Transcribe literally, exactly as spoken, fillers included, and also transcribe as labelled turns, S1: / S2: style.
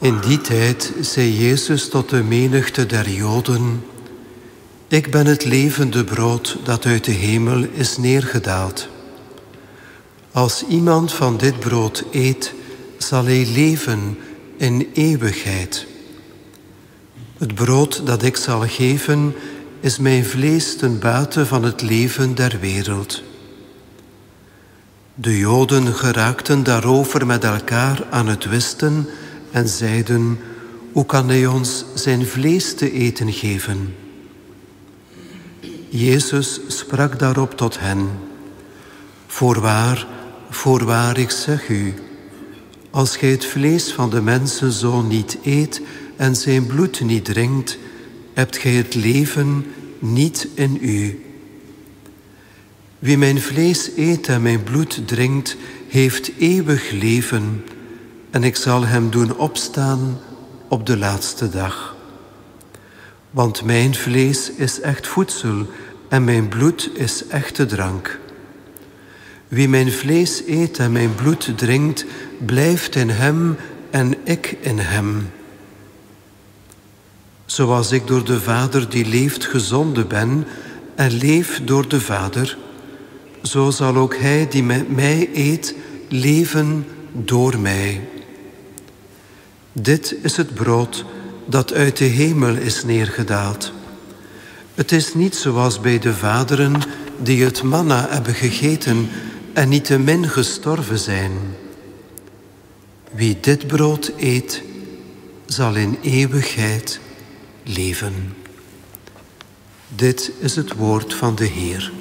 S1: In die tijd zei Jezus tot de menigte der Joden: Ik ben het levende brood dat uit de hemel is neergedaald. Als iemand van dit brood eet, zal hij leven in eeuwigheid. Het brood dat ik zal geven, is mijn vlees ten bate van het leven der wereld. De Joden geraakten daarover met elkaar aan het twisten en zeiden: Hoe kan hij ons zijn vlees te eten geven? Jezus sprak daarop tot hen: Voorwaar, voorwaar, ik zeg u, als gij het vlees van de mensenzoon niet eet en zijn bloed niet drinkt, hebt gij het leven niet in u. Wie mijn vlees eet en mijn bloed drinkt, heeft eeuwig leven, en ik zal hem doen opstaan op de laatste dag. Want mijn vlees is echt voedsel en mijn bloed is echte drank. Wie mijn vlees eet en mijn bloed drinkt, blijft in hem en ik in hem. Zoals ik door de Vader die leeft gezonden ben en leef door de Vader, zo zal ook hij die met mij eet leven door mij. Dit is het brood dat uit de hemel is neergedaald. Het is niet zoals bij de vaderen die het manna hebben gegeten en niettemin gestorven zijn. Wie dit brood eet, zal in eeuwigheid leven. Dit is het woord van de Heer.